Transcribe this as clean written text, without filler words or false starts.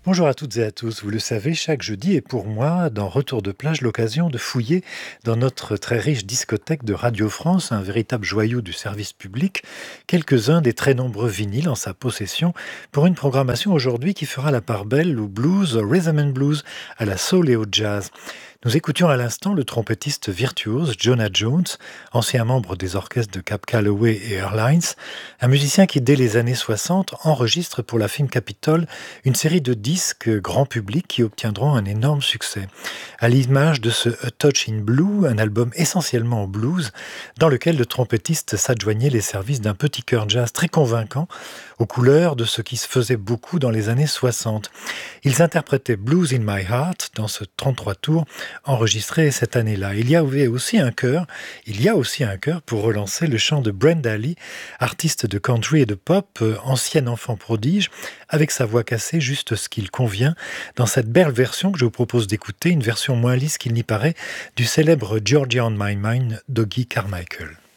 Bonjour à toutes et à tous. Vous le savez, chaque jeudi est pour moi, dans Retour de plage, l'occasion de fouiller dans notre très riche discothèque de Radio France, un véritable joyau du service public, quelques-uns des très nombreux vinyles en sa possession, pour une programmation aujourd'hui qui fera la part belle au blues, au rhythm and blues, à la soul et au jazz. Nous écoutions à l'instant le trompettiste virtuose Jonah Jones, ancien membre des orchestres de Cab Calloway et Airlines, un musicien qui, dès les années 60, enregistre pour la film Capitol une série de disques grand public qui obtiendront un énorme succès. À l'image de ce A Touch in Blue, un album essentiellement en blues, dans lequel le trompettiste s'adjoignait les services d'un petit chœur jazz très convaincant, aux couleurs de ce qui se faisait beaucoup dans les années 60. Ils interprétaient Blues in My Heart dans ce 33 tours enregistré cette année-là. Il y a aussi un chœur pour relancer le chant de Brenda Lee, artiste de country et de pop, ancienne enfant prodige, avec sa voix cassée juste ce qu'il convient, dans cette belle version que je vous propose d'écouter, une version moins lisse qu'il n'y paraît, du célèbre Georgia on My Mind d'Oggy Carmichael.